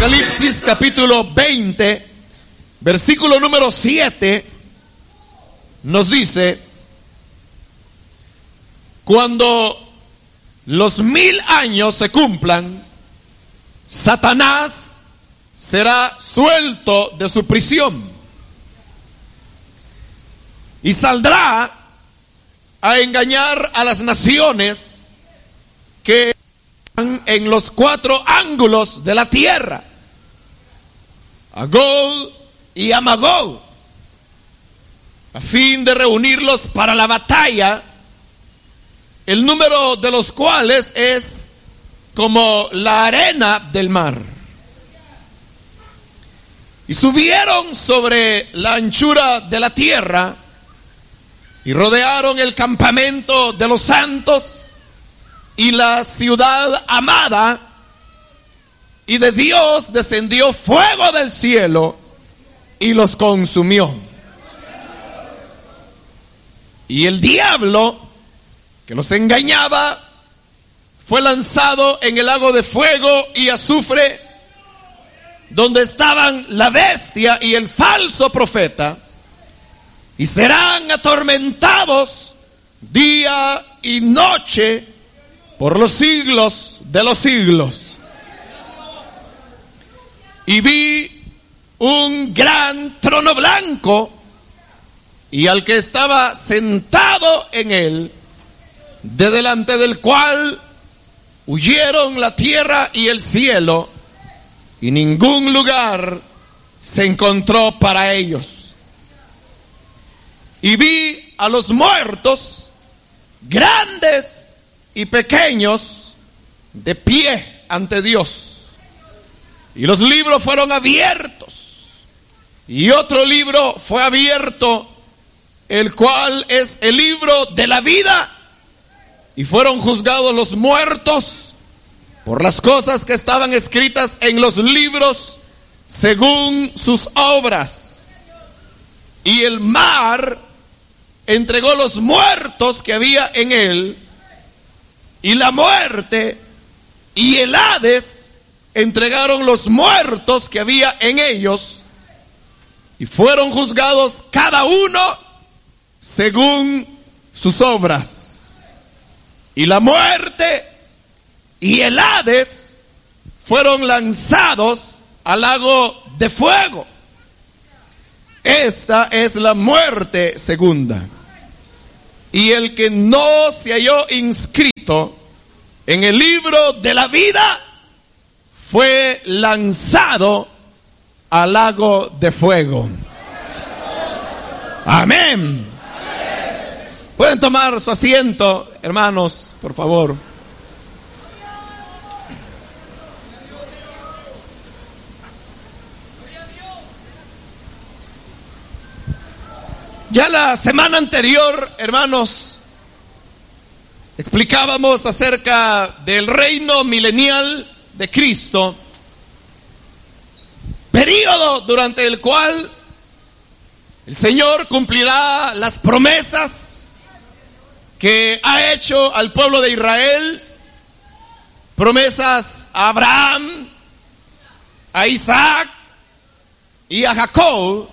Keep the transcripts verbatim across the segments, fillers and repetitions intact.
Apocalipsis capítulo veinte, versículo número siete, nos dice: cuando los mil años se cumplan, Satanás será suelto de su prisión y saldrá a engañar a las naciones que están en los cuatro ángulos de la tierra, a Gog y a Magog, a fin de reunirlos para la batalla, el número de los cuales es como la arena del mar. Y subieron sobre la anchura de la tierra y rodearon el campamento de los santos y la ciudad amada, y de Dios descendió fuego del cielo y los consumió. Y el diablo que los engañaba fue lanzado en el lago de fuego y azufre, donde estaban la bestia y el falso profeta, y serán atormentados día y noche por los siglos de los siglos. Y vi un gran trono blanco, y al que estaba sentado en él, de delante del cual huyeron la tierra y el cielo, y ningún lugar se encontró para ellos. Y vi a los muertos, grandes y pequeños, de pie ante Dios. Y los libros fueron abiertos, y otro libro fue abierto, el cual es el libro de la vida, y fueron juzgados los muertos por las cosas que estaban escritas en los libros según sus obras. Y el mar entregó los muertos que había en él, y la muerte y el Hades entregaron los muertos que había en ellos, y fueron juzgados cada uno según sus obras. Y la muerte y el Hades fueron lanzados al lago de fuego. Esta es la muerte segunda. Y el que no se halló inscrito en el libro de la vida fue lanzado al lago de fuego. Amén. Pueden tomar su asiento, hermanos, por favor. Ya la semana anterior, hermanos, explicábamos acerca del reino milenial de Cristo, período durante el cual el Señor cumplirá las promesas que ha hecho al pueblo de Israel, promesas a Abraham, a Isaac y a Jacob,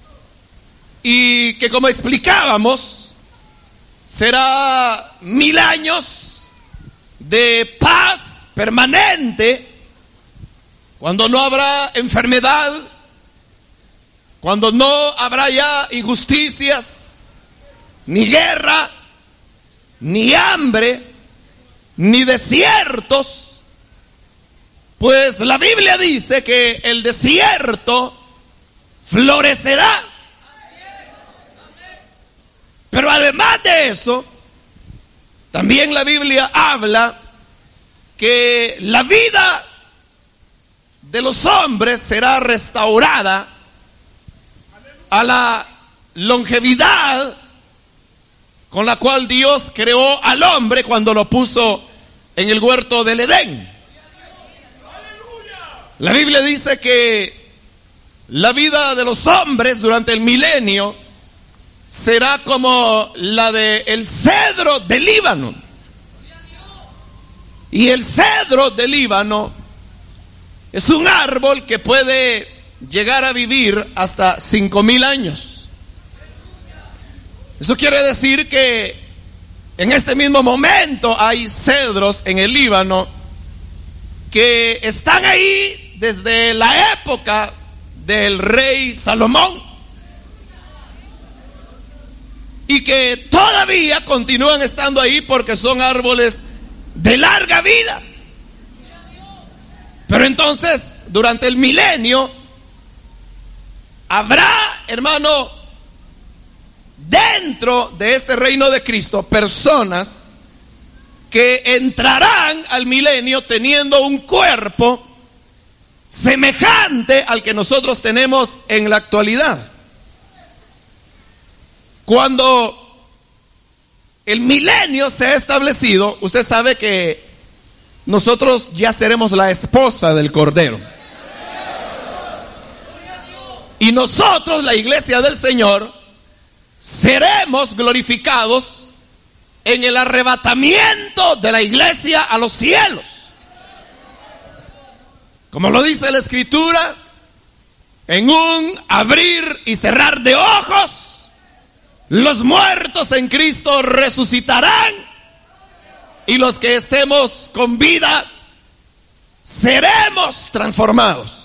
y que, como explicábamos, será mil años de paz permanente, cuando no habrá enfermedad, cuando no habrá ya injusticias, ni guerra, ni hambre, ni desiertos, pues la Biblia dice que el desierto florecerá. Pero además de eso, también la Biblia habla que la vida de los hombres será restaurada a la longevidad con la cual Dios creó al hombre cuando lo puso en el huerto del Edén. La Biblia dice que la vida de los hombres durante el milenio será como la del cedro del Líbano. Y el cedro del Líbano es un árbol que puede llegar a vivir hasta cinco mil años. Eso quiere decir que en este mismo momento hay cedros en el Líbano que están ahí desde la época del rey Salomón y que todavía continúan estando ahí porque son árboles de larga vida. Pero entonces, durante el milenio, habrá, hermano, dentro de este reino de Cristo, personas que entrarán al milenio teniendo un cuerpo semejante al que nosotros tenemos en la actualidad. Cuando el milenio se ha establecido, usted sabe que nosotros ya seremos la esposa del Cordero. Y nosotros, la iglesia del Señor, seremos glorificados en el arrebatamiento de la iglesia a los cielos. Como lo dice la Escritura, en un abrir y cerrar de ojos, los muertos en Cristo resucitarán y los que estemos con vida seremos transformados.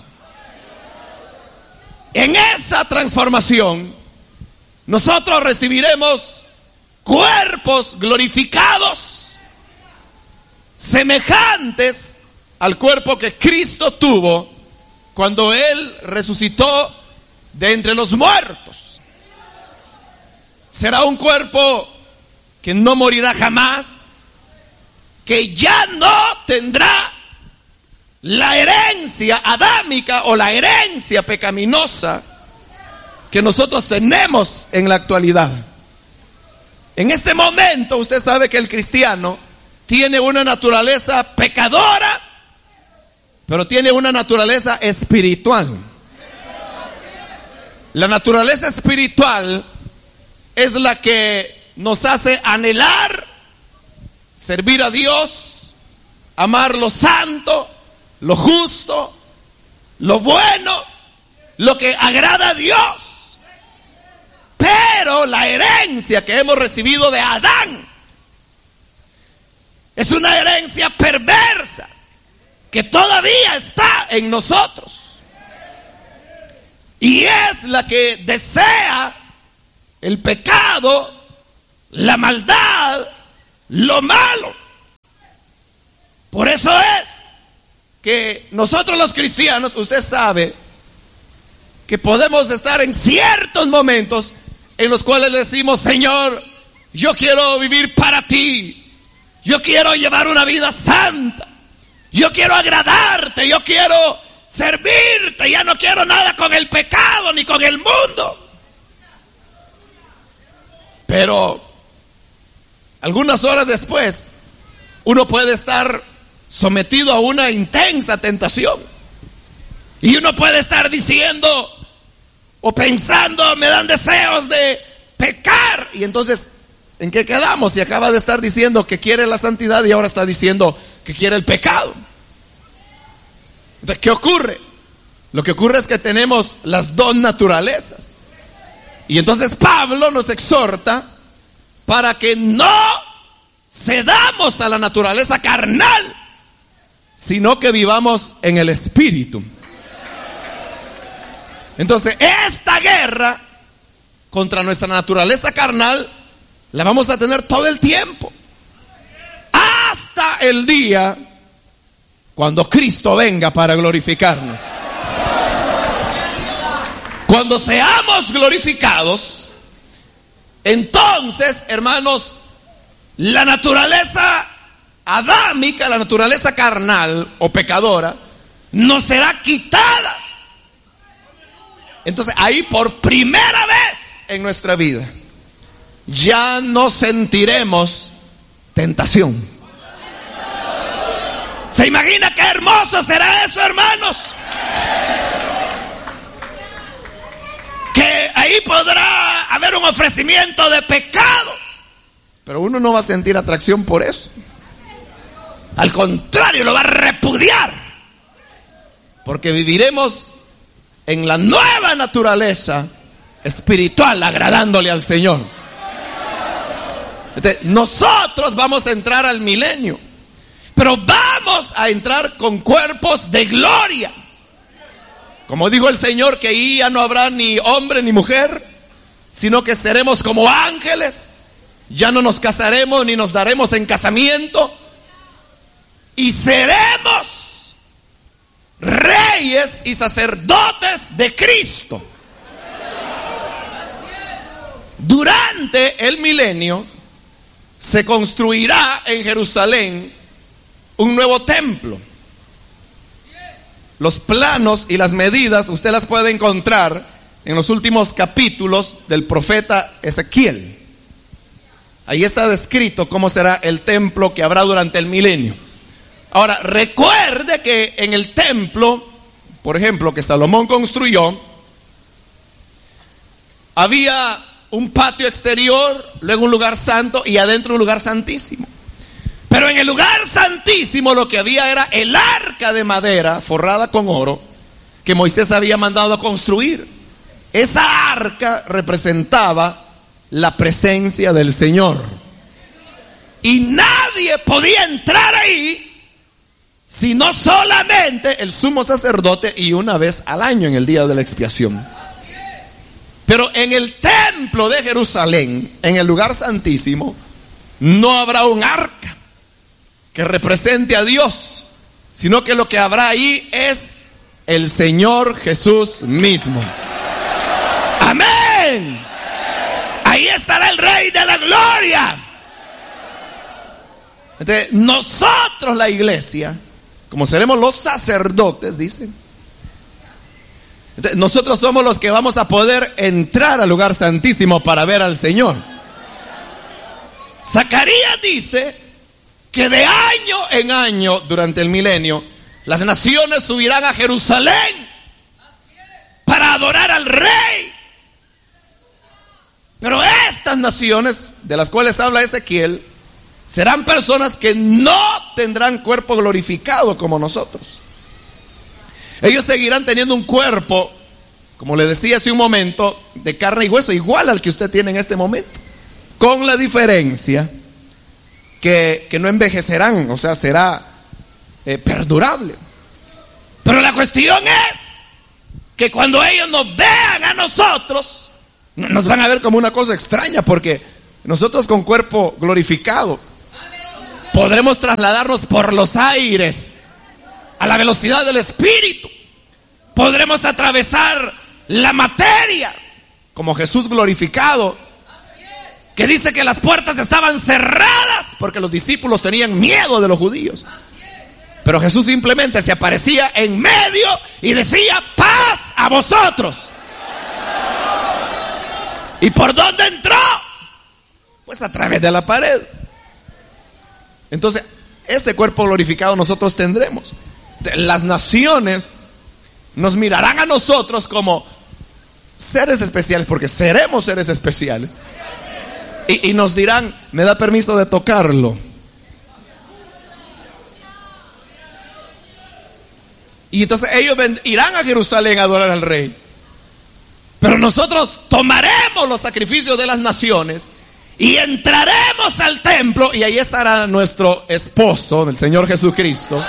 En esa transformación, nosotros recibiremos cuerpos glorificados, semejantes al cuerpo que Cristo tuvo cuando Él resucitó de entre los muertos. Será un cuerpo que no morirá jamás, que ya no tendrá la herencia adámica o la herencia pecaminosa que nosotros tenemos en la actualidad. En este momento usted sabe que el cristiano tiene una naturaleza pecadora, pero tiene una naturaleza espiritual. La naturaleza espiritual es la que nos hace anhelar servir a Dios, amar lo santo, lo justo, lo bueno, lo que agrada a Dios. Pero la herencia que hemos recibido de Adán es una herencia perversa que todavía está en nosotros. Y es la que desea el pecado, la maldad, lo malo. Por eso es que nosotros los cristianos, usted sabe que podemos estar en ciertos momentos en los cuales decimos: Señor, yo quiero vivir para ti, yo quiero llevar una vida santa, yo quiero agradarte, yo quiero servirte, ya no quiero nada con el pecado ni con el mundo. Pero algunas horas después uno puede estar sometido a una intensa tentación y uno puede estar diciendo o pensando: me dan deseos de pecar. Y entonces, ¿en qué quedamos? Si acaba de estar diciendo que quiere la santidad y ahora está diciendo que quiere el pecado. Entonces, ¿qué ocurre? Lo que ocurre es que tenemos las dos naturalezas. Y entonces Pablo nos exhorta para que no cedamos a la naturaleza carnal, sino que vivamos en el Espíritu. Entonces, esta guerra contra nuestra naturaleza carnal la vamos a tener todo el tiempo, hasta el día cuando Cristo venga para glorificarnos. Cuando seamos glorificados, entonces, hermanos, la naturaleza adámica, la naturaleza carnal o pecadora, nos será quitada. Entonces, ahí por primera vez en nuestra vida, ya no sentiremos tentación. ¿Se imagina qué hermoso será eso, hermanos? Que ahí podrá haber un ofrecimiento de pecado, pero uno no va a sentir atracción por eso. Al contrario, lo va a repudiar. porque viviremos en la nueva naturaleza espiritual, agradándole al Señor. Entonces, nosotros vamos a entrar al milenio, pero vamos a entrar con cuerpos de gloria. Como dijo el Señor, que ahí ya no habrá ni hombre ni mujer, sino que seremos como ángeles. Ya no nos casaremos ni nos daremos en casamiento, y seremos reyes y sacerdotes de Cristo. Durante el milenio se construirá en Jerusalén un nuevo templo. Los planos y las medidas usted las puede encontrar en los últimos capítulos del profeta Ezequiel. Ahí está descrito cómo será el templo que habrá durante el milenio. Ahora, recuerde que en el templo, por ejemplo, que Salomón construyó, había un patio exterior, luego un lugar santo y adentro un lugar santísimo. Pero en el lugar santísimo lo que había era el arca de madera forrada con oro que Moisés había mandado a construir. Esa arca representaba la presencia del Señor. Y nadie podía entrar ahí sino solamente el sumo sacerdote, y una vez al año en el día de la expiación. Pero en el templo de Jerusalén, en el lugar santísimo, no habrá un arca que represente a Dios, sino que lo que habrá ahí es el Señor Jesús mismo. Amén. Ahí estará el Rey de la Gloria. Entonces, nosotros, la iglesia, como seremos los sacerdotes, dicen, entonces, nosotros somos los que vamos a poder entrar al lugar santísimo para ver al Señor. Zacarías dice que de año en año durante el milenio las naciones subirán a Jerusalén para adorar al Rey. Pero estas naciones de las cuales habla Ezequiel serán personas que no tendrán cuerpo glorificado como nosotros. Ellos seguirán teniendo un cuerpo, como le decía hace un momento, de carne y hueso, igual al que usted tiene en este momento, con la diferencia que, que no envejecerán, o sea, será eh, perdurable. Pero la cuestión es que cuando ellos nos vean a nosotros, nos van a ver como una cosa extraña, porque nosotros con cuerpo glorificado podremos trasladarnos por los aires a la velocidad del espíritu. Podremos atravesar la materia como Jesús glorificado, que dice que las puertas estaban cerradas porque los discípulos tenían miedo de los judíos. Pero Jesús simplemente se aparecía en medio y decía: paz a vosotros. ¿Y por dónde entró? Pues a través de la pared. Entonces, ese cuerpo glorificado nosotros tendremos. Las naciones nos mirarán a nosotros como seres especiales, porque seremos seres especiales. Y, y nos dirán: ¿me da permiso de tocarlo? Y entonces ellos ven, irán a Jerusalén a adorar al Rey. Pero nosotros tomaremos los sacrificios de las naciones y entraremos al templo, y ahí estará nuestro esposo, el Señor Jesucristo.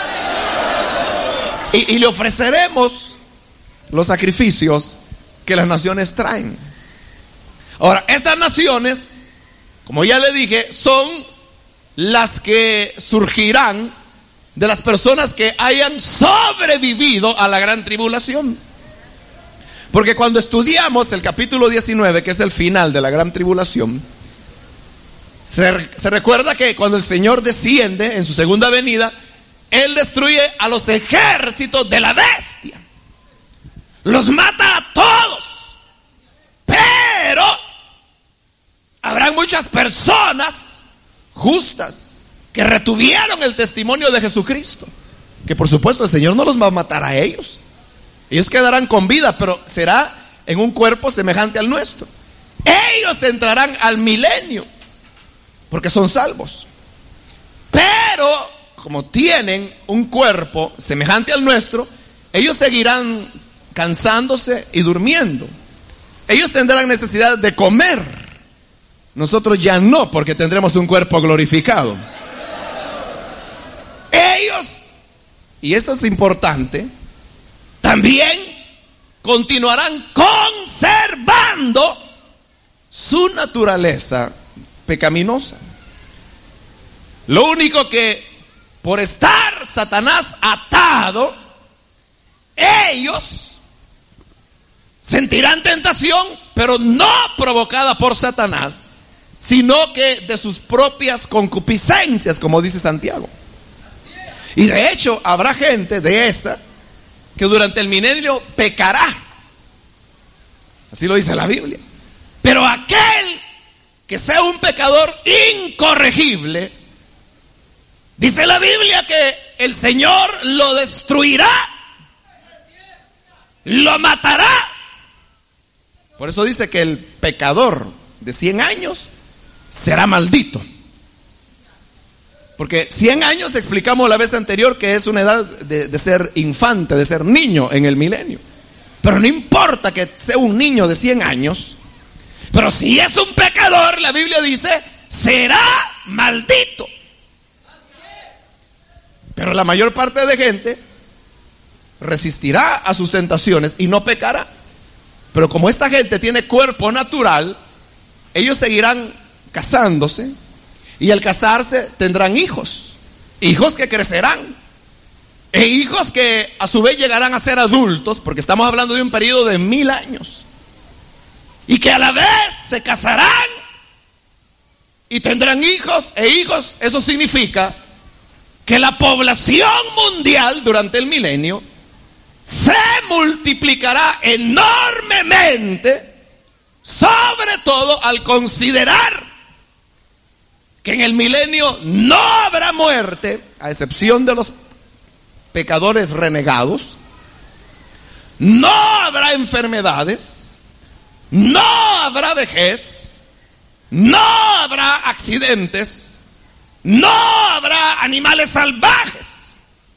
Y, y le ofreceremos los sacrificios que las naciones traen. Ahora, estas naciones, como ya le dije, son las que surgirán de las personas que hayan sobrevivido a la gran tribulación. Porque cuando estudiamos el capítulo diecinueve, que es el final de la gran tribulación, se, se recuerda que cuando el Señor desciende en su segunda venida, Él destruye a los ejércitos de la bestia, los mata a todos. Pero habrán muchas personas justas que retuvieron el testimonio de Jesucristo, que por supuesto el Señor no los va a matar a ellos. Ellos quedarán con vida, pero será en un cuerpo semejante al nuestro. Ellos entrarán al milenio porque son salvos. Pero como tienen un cuerpo semejante al nuestro, ellos seguirán cansándose y durmiendo. Ellos tendrán necesidad de comer. Nosotros ya no, porque tendremos un cuerpo glorificado. Ellos, y esto es importante, también continuarán conservando su naturaleza pecaminosa. Lo único que por estar Satanás atado, ellos sentirán tentación, pero no provocada por Satanás, sino que de sus propias concupiscencias, como dice Santiago. Y de hecho habrá gente de esa que durante el milenio pecará. Así lo dice la Biblia. Pero aquel que sea un pecador incorregible, dice la Biblia que el Señor lo destruirá, lo matará. Por eso dice que el pecador de cien años será maldito. Porque cien años explicamos la vez anterior que es una edad de, de ser infante, de ser niño en el milenio. Pero no importa que sea un niño de cien años, pero si es un pecador, la Biblia dice, será maldito. Pero la mayor parte de gente resistirá a sus tentaciones y no pecará. Pero como esta gente tiene cuerpo natural, ellos seguirán casándose, y al casarse tendrán hijos, hijos que crecerán, e hijos que a su vez llegarán a ser adultos, porque estamos hablando de un periodo de mil años, y que a la vez se casarán y tendrán hijos e hijos. Eso significa que la población mundial durante el milenio se multiplicará enormemente, sobre todo al considerar que en el milenio no habrá muerte, a excepción de los pecadores renegados, no habrá enfermedades, no habrá vejez, no habrá accidentes, no habrá animales salvajes.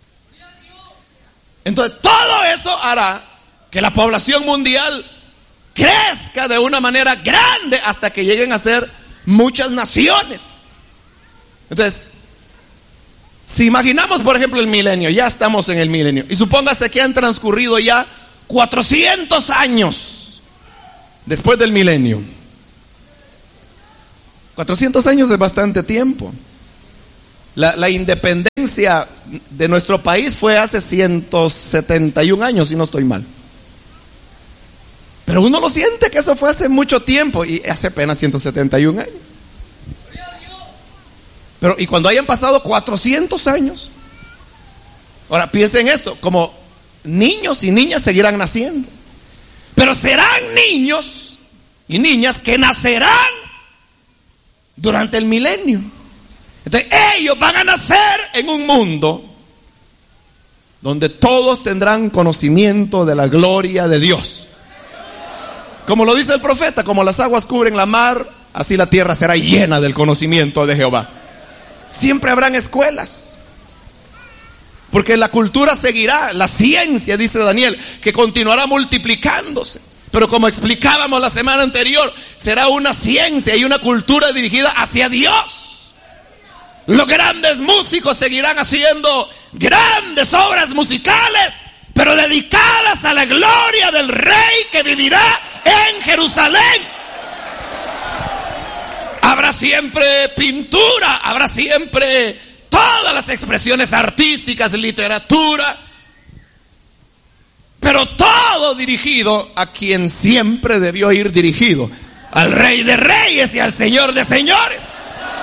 Entonces todo eso hará que la población mundial crezca de una manera grande hasta que lleguen a ser muchas naciones. Entonces, si imaginamos por ejemplo el milenio, ya estamos en el milenio, y supóngase que han transcurrido ya cuatrocientos años después del milenio. cuatrocientos años es bastante tiempo. La, la independencia de nuestro país fue hace ciento setenta y un años, si no estoy mal. Pero uno lo siente que eso fue hace mucho tiempo, y hace apenas ciento setenta y un años. Pero y cuando hayan pasado cuatrocientos años, ahora piensen esto, como niños y niñas seguirán naciendo, pero serán niños y niñas que nacerán durante el milenio. Entonces ellos van a nacer en un mundo donde todos tendrán conocimiento de la gloria de Dios. Como lo dice el profeta, como las aguas cubren la mar, así la tierra será llena del conocimiento de Jehová. Siempre habrán escuelas, porque la cultura seguirá, la ciencia, dice Daniel, que continuará multiplicándose. Pero como explicábamos la semana anterior, será una ciencia y una cultura dirigida hacia Dios. Los grandes músicos seguirán haciendo grandes obras musicales, pero dedicadas a la gloria del Rey que vivirá en Jerusalén. Habrá siempre pintura, habrá siempre todas las expresiones artísticas, literatura, pero todo dirigido a quien siempre debió ir dirigido, al Rey de Reyes y al Señor de Señores.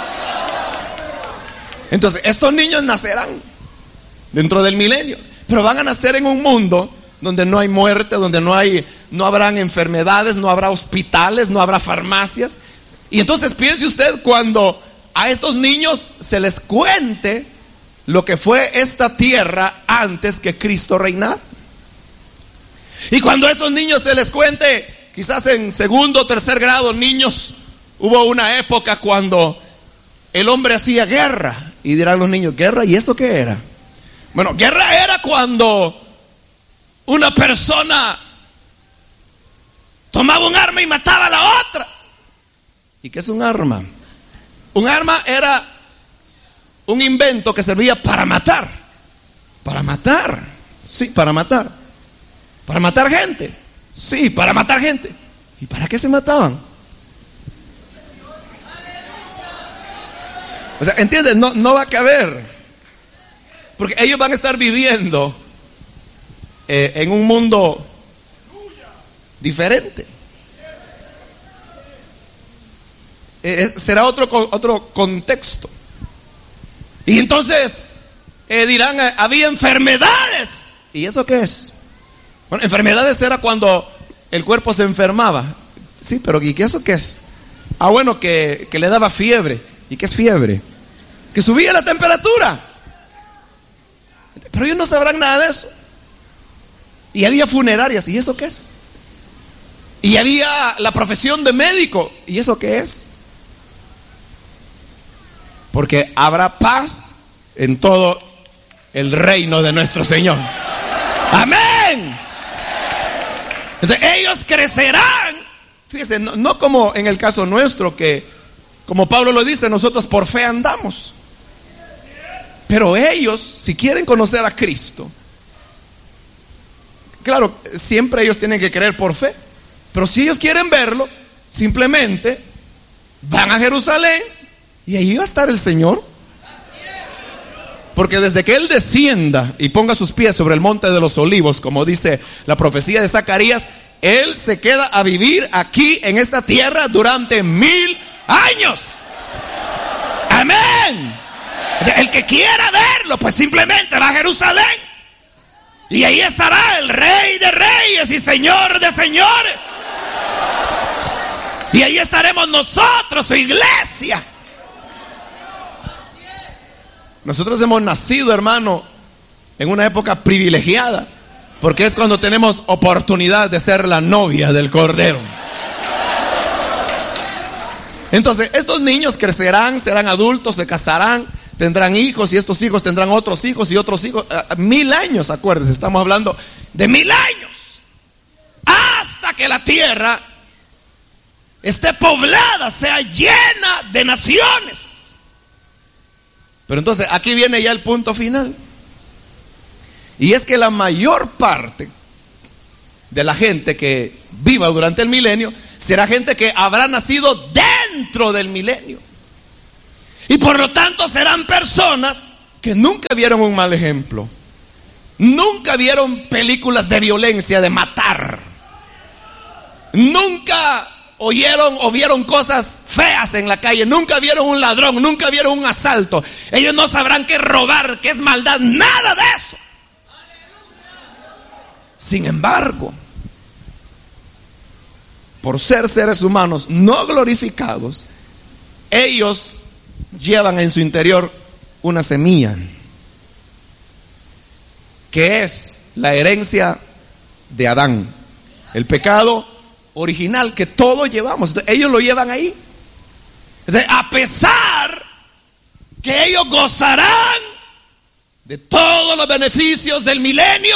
Entonces, estos niños nacerán dentro del milenio, pero van a nacer en un mundo donde no hay muerte, donde no hay, no habrán enfermedades, no habrá hospitales, no habrá farmacias. Y entonces piense usted cuando a estos niños se les cuente lo que fue esta tierra antes que Cristo reinara. Y cuando a esos niños se les cuente, quizás en segundo o tercer grado, niños, hubo una época cuando el hombre hacía guerra. Y dirán los niños, ¿guerra? ¿Y eso qué era? Bueno, guerra era cuando una persona tomaba un arma y mataba a la otra. ¿Y qué es un arma? Un arma era un invento que servía para matar. Para matar. Sí, para matar. Para matar gente. Sí, para matar gente. ¿Y para qué se mataban? O sea, ¿entiendes? No, no va a caber. Porque ellos van a estar viviendo eh, en un mundo diferente. Eh, será otro, otro contexto. Y entonces eh, dirán, eh, había enfermedades. ¿Y eso qué es? Bueno, enfermedades era cuando el cuerpo se enfermaba. Sí, pero ¿y qué eso qué es? Ah, bueno, que, que le daba fiebre. ¿Y qué es fiebre? Que subía la temperatura. Pero ellos no sabrán nada de eso. Y había funerarias. ¿Y eso qué es? Y había la profesión de médico. ¿Y eso qué es? Porque habrá paz en todo el reino de nuestro Señor. Amén. Entonces ellos crecerán. Fíjense, no, no como en el caso nuestro, que como Pablo lo dice, nosotros por fe andamos. Pero ellos, si quieren conocer a Cristo, claro, siempre ellos tienen que creer por fe. Pero si ellos quieren verlo, simplemente van a Jerusalén y ahí va a estar el Señor. Porque desde que Él descienda y ponga sus pies sobre el monte de los olivos, como dice la profecía de Zacarías, Él se queda a vivir aquí en esta tierra durante mil años. Amén. El que quiera verlo, pues simplemente va a Jerusalén. Y ahí estará el Rey de Reyes y Señor de Señores. Y ahí estaremos nosotros, su iglesia. Nosotros hemos nacido, hermano, en una época privilegiada, porque es cuando tenemos oportunidad de ser la novia del Cordero. Entonces, estos niños crecerán, serán adultos, se casarán, tendrán hijos, y estos hijos tendrán otros hijos y otros hijos. Mil años, acuérdense, estamos hablando de mil años. Hasta que la tierra esté poblada, sea llena de naciones. Pero entonces, aquí viene ya el punto final. Y es que la mayor parte de la gente que viva durante el milenio será gente que habrá nacido dentro del milenio. Y por lo tanto serán personas que nunca vieron un mal ejemplo. Nunca vieron películas de violencia, de matar. Nunca oyeron o vieron cosas feas en la calle. Nunca vieron un ladrón, nunca vieron un asalto. Ellos no sabrán qué es robar, qué es maldad, nada de eso. Sin embargo, por ser seres humanos no glorificados, ellos llevan en su interior una semilla, que es la herencia de Adán, el pecado original que todos llevamos. Entonces, ellos lo llevan ahí. Entonces, a pesar que ellos gozarán de todos los beneficios del milenio,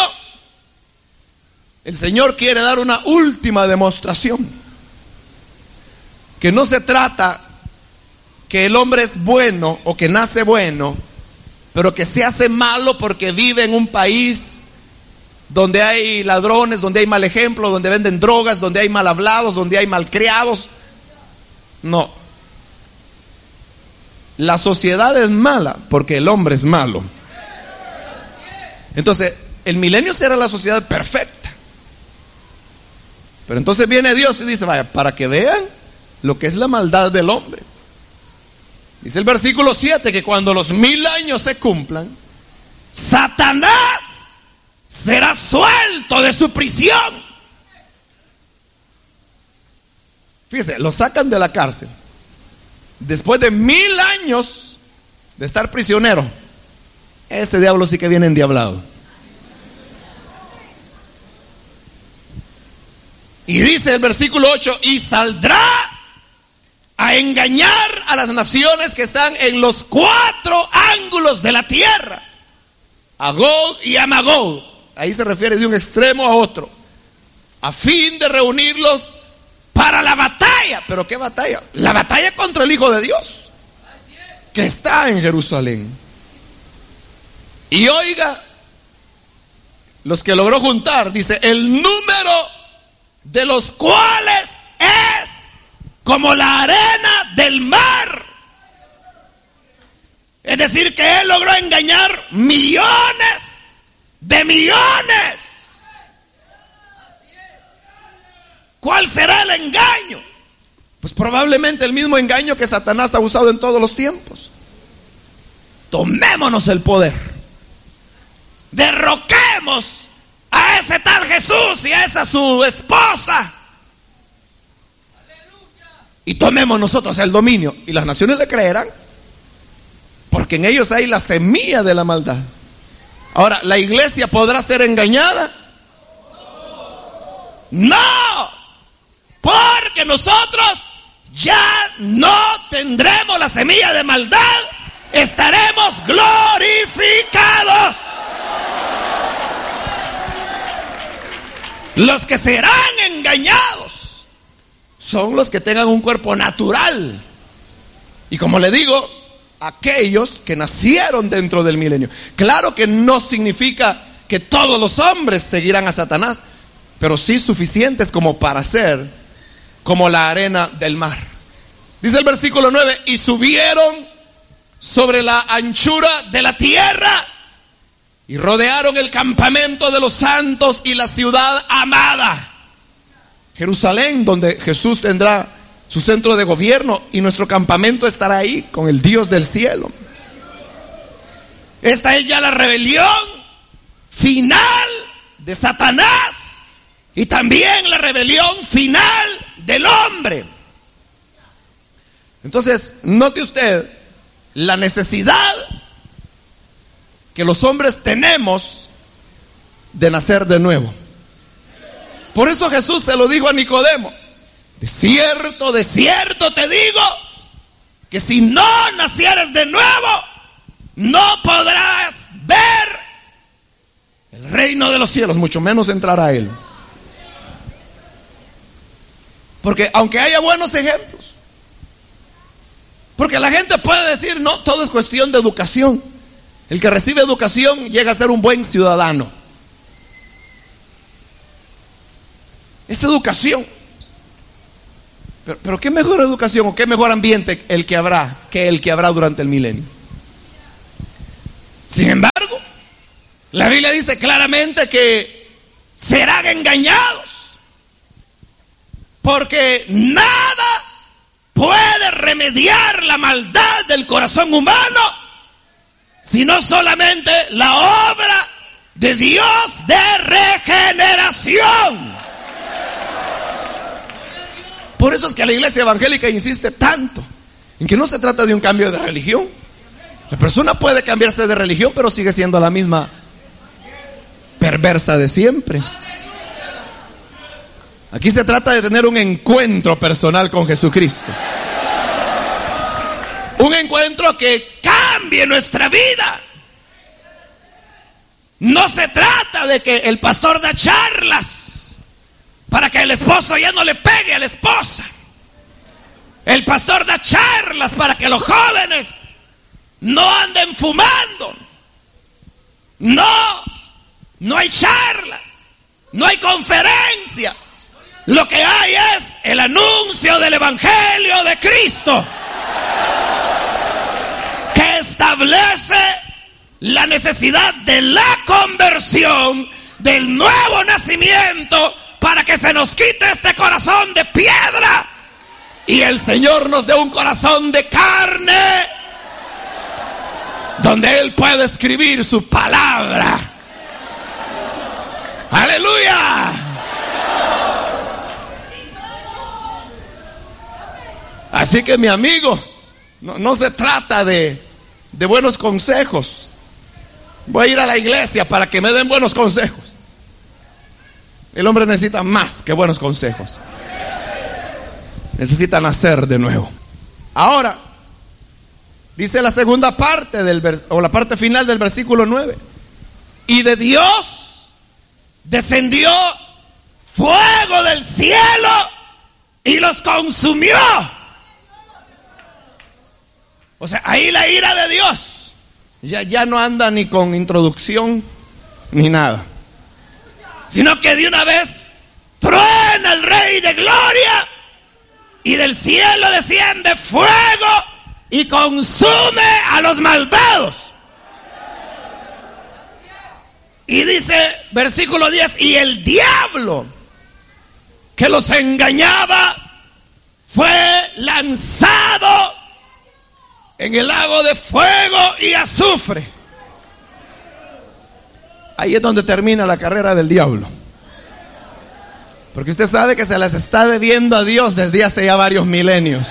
el Señor quiere dar una última demostración. Que no se trata que el hombre es bueno o que nace bueno, pero que se hace malo porque vive en un país donde hay ladrones, donde hay mal ejemplo, donde venden drogas, donde hay mal hablados, donde hay malcriados. No. La sociedad es mala porque el hombre es malo. Entonces, el milenio será la sociedad perfecta. Pero entonces viene Dios y dice, vaya, para que vean lo que es la maldad del hombre. Dice el versículo siete que cuando los mil años se cumplan, Satanás será suelto de su prisión. Fíjese, lo sacan de la cárcel. Después de mil años de estar prisionero, este diablo sí que viene endiablado. Y dice el versículo ocho, y saldrá a engañar a las naciones que están en los cuatro ángulos de la tierra, a Gog y a Magog. ahí se refiere de un extremo a otro, a fin de reunirlos para la batalla. ¿Pero qué batalla? La batalla contra el Hijo de Dios, que está en Jerusalén. Y oiga, los que logró juntar, dice, el número de los cuales es como la arena del mar. Es decir, que él logró engañar millones de millones. ¿Cuál será el engaño? Pues probablemente el mismo engaño que Satanás ha usado en todos los tiempos. Tomémonos el poder. Derroquemos a ese tal Jesús y a esa su esposa. Y tomemos nosotros el dominio. Y las naciones le creerán, porque en ellos hay la semilla de la maldad. Ahora, ¿la iglesia podrá ser engañada? No, porque nosotros ya no tendremos la semilla de maldad. Estaremos glorificados. Los que serán engañados son los que tengan un cuerpo natural. Y como le digo, aquellos que nacieron dentro del milenio. Claro que no significa que todos los hombres seguirán a Satanás, pero sí suficientes como para ser como la arena del mar. Dice el versículo nueve, y subieron sobre la anchura de la tierra y rodearon el campamento de los santos y la ciudad amada, Jerusalén, donde Jesús tendrá su centro de gobierno, y nuestro campamento estará ahí con el Dios del cielo. Esta es ya la rebelión final de Satanás y también la rebelión final del hombre. Entonces, note usted la necesidad que los hombres tenemos de nacer de nuevo. Por eso Jesús se lo dijo a Nicodemo: de cierto, de cierto te digo, que si no nacieres de nuevo, no podrás ver el reino de los cielos, mucho menos entrar a él. Porque aunque haya buenos ejemplos, porque la gente puede decir, no, todo es cuestión de educación. El que recibe educación llega a ser un buen ciudadano. Es educación. Pero, pero qué mejor educación o qué mejor ambiente el que habrá que el que habrá durante el milenio. Sin embargo, la Biblia dice claramente que serán engañados, porque nada puede remediar la maldad del corazón humano, sino solamente la obra de Dios de regeneración. Por eso es que la iglesia evangélica insiste tanto en que no se trata de un cambio de religión. La persona puede cambiarse de religión, pero sigue siendo la misma perversa de siempre. Aquí se trata de tener un encuentro personal con Jesucristo. Un encuentro que cambie nuestra vida. No se trata de que el pastor da charlas para que el esposo ya no le pegue a la esposa. El pastor da charlas para que los jóvenes no anden fumando. No, no hay charla, no hay conferencia. Lo que hay es el anuncio del Evangelio de Cristo, que establece la necesidad de la conversión, del nuevo nacimiento, para que se nos quite este corazón de piedra y el Señor nos dé un corazón de carne, donde Él puede escribir su palabra. ¡Aleluya! Así que, mi amigo, no, no se trata de, de buenos consejos. Voy a ir a la iglesia para que me den buenos consejos. El hombre necesita más que buenos consejos. Necesita nacer de nuevo. Ahora, dice la segunda parte del vers- o la parte final del versículo nueve. Y de Dios descendió fuego del cielo y los consumió. O sea, ahí la ira de Dios ya, ya no anda ni con introducción ni nada, sino que de una vez truena el Rey de Gloria y del cielo desciende fuego y consume a los malvados. Y dice versículo diez, y el diablo que los engañaba fue lanzado en el lago de fuego y azufre. Ahí es donde termina la carrera del diablo. Porque usted sabe que se las está debiendo a Dios desde hace ya varios milenios.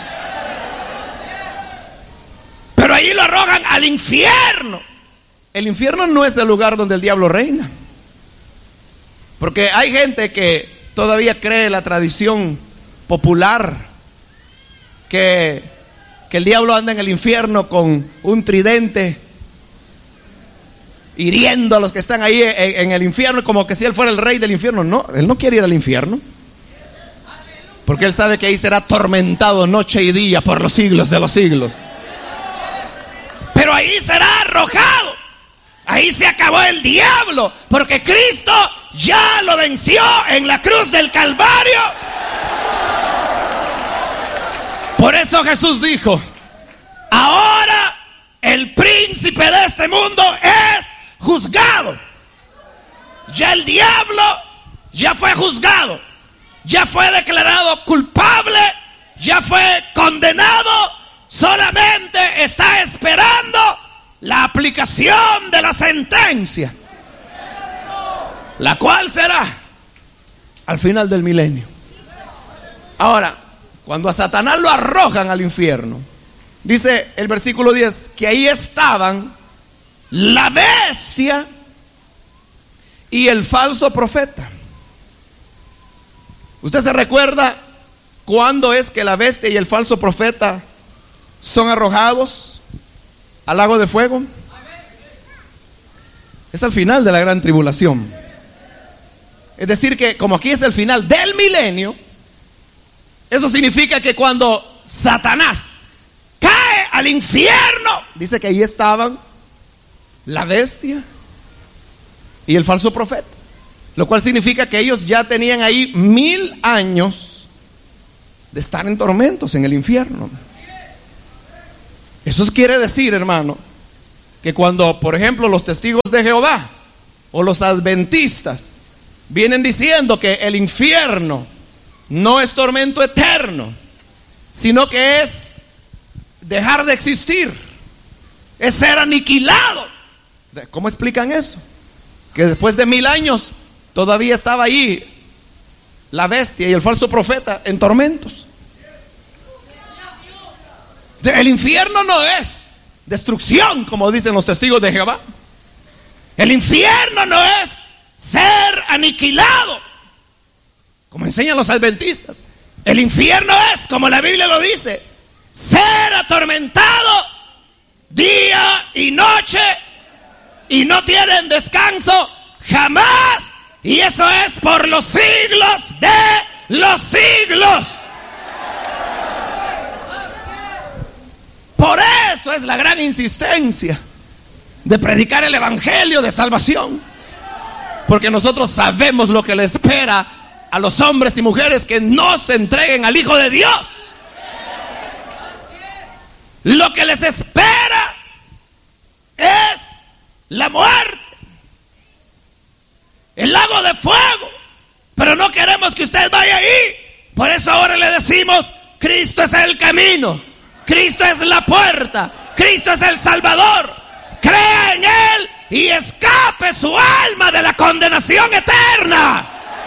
Pero ahí lo arrojan al infierno. El infierno no es el lugar donde el diablo reina. Porque hay gente que todavía cree la tradición popular que, que el diablo anda en el infierno con un tridente hiriendo a los que están ahí en, en el infierno, como que si él fuera el rey del infierno. No, él no quiere ir al infierno, porque él sabe que ahí será atormentado noche y día por los siglos de los siglos. Pero ahí será arrojado. Ahí se acabó el diablo, porque Cristo ya lo venció en la cruz del Calvario. Por eso Jesús dijo: ahora el príncipe de este mundo es juzgado. Ya el diablo ya fue juzgado, ya fue declarado culpable, ya fue condenado. Solamente está esperando la aplicación de la sentencia, la cual será al final del milenio. Ahora, cuando a Satanás lo arrojan al infierno, dice el versículo diez que ahí estaban la bestia y el falso profeta. ¿Usted se recuerda cuándo es que la bestia y el falso profeta son arrojados al lago de fuego? Es al final de la gran tribulación. Es decir que como aquí es el final del milenio, eso significa que cuando Satanás cae al infierno, dice que ahí estaban la bestia y el falso profeta, lo cual significa que ellos ya tenían ahí mil años de estar en tormentos en el infierno. Eso quiere decir, hermano, que cuando, por ejemplo, los testigos de Jehová o los adventistas vienen diciendo que el infierno no es tormento eterno, sino que es dejar de existir, es ser aniquilado. ¿Cómo explican eso? Que después de mil años todavía estaba ahí la bestia y el falso profeta en tormentos. El infierno no es destrucción, como dicen los testigos de Jehová. El infierno no es ser aniquilado, como enseñan los adventistas. El infierno es, como la Biblia lo dice, ser atormentado día y noche, y no tienen descanso jamás. Y eso es por los siglos de los siglos. Por eso es la gran insistencia de predicar el evangelio de salvación. Porque nosotros sabemos lo que le espera a los hombres y mujeres que no se entreguen al Hijo de Dios. Lo que les espera es la muerte, el lago de fuego. Pero no queremos que usted vaya ahí. Por eso ahora le decimos: Cristo es el camino, Cristo es la puerta, Cristo es el Salvador. Crea en Él y escape su alma de la condenación eterna.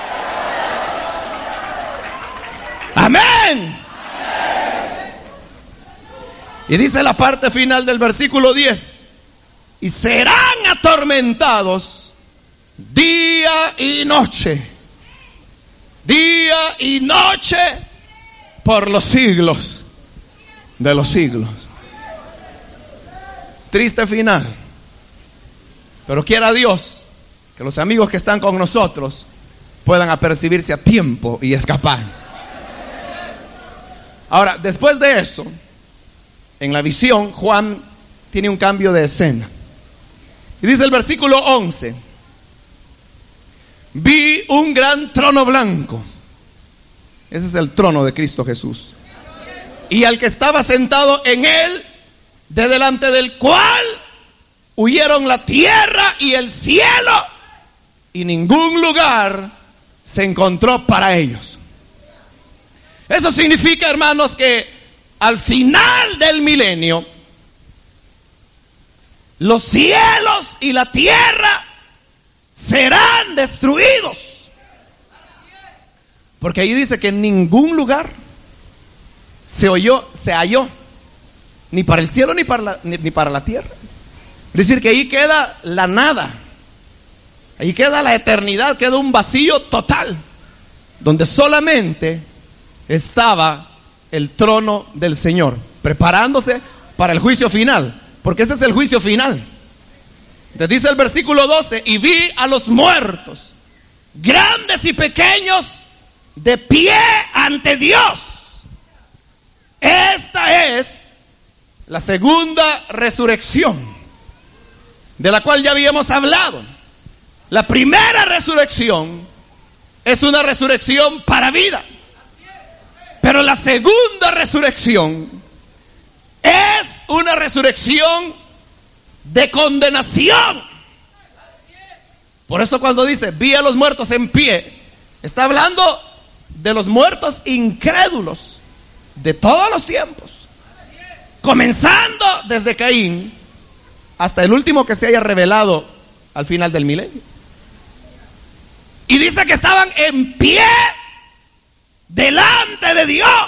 Amén. Y dice la parte final del versículo diez: y serán atormentados día y noche, día y noche, por los siglos de los siglos. Triste final. Pero quiera Dios que los amigos que están con nosotros puedan apercibirse a tiempo y escapar. Ahora, después de eso, en la visión, Juan tiene un cambio de escena. Y dice el versículo once: vi un gran trono blanco. Ese es el trono de Cristo Jesús. Y al que estaba sentado en él, de delante del cual huyeron la tierra y el cielo, y ningún lugar se encontró para ellos. Eso significa, hermanos, que al final del milenio, los cielos y la tierra serán destruidos. Porque ahí dice que en ningún lugar se oyó, se halló, ni para el cielo ni para la, ni, ni para la tierra. Es decir, que ahí queda la nada. Ahí queda la eternidad, queda un vacío total, donde solamente estaba el trono del Señor, preparándose para el juicio final, porque ese es el juicio final. Entonces dice el versículo doce: y vi a los muertos, grandes y pequeños, de pie ante Dios. Esta es la segunda resurrección, de la cual ya habíamos hablado. La primera resurrección es una resurrección para vida, pero la segunda resurrección es una resurrección de condenación. Por eso cuando dice vi a los muertos en pie, está hablando de los muertos incrédulos de todos los tiempos, comenzando desde Caín hasta el último que se haya revelado al final del milenio. Y dice que estaban en pie delante de Dios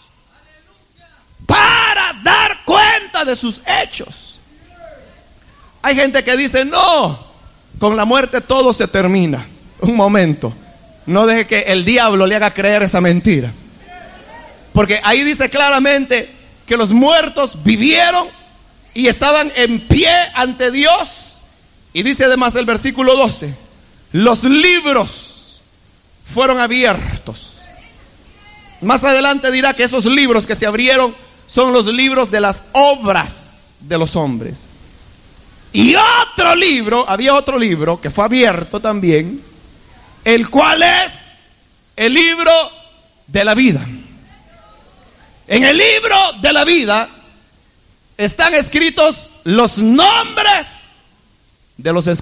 para dar cuenta de sus hechos. Hay gente que dice: no, con la muerte todo se termina. Un momento, no deje que el diablo le haga creer esa mentira, porque ahí dice claramente que los muertos vivieron y estaban en pie ante Dios. Y dice además el versículo doce: los libros fueron abiertos. Más adelante dirá que esos libros que se abrieron son los libros de las obras de los hombres. Y otro libro, había otro libro que fue abierto también, el cual es el libro de la vida. En el libro de la vida están escritos los nombres de los escritos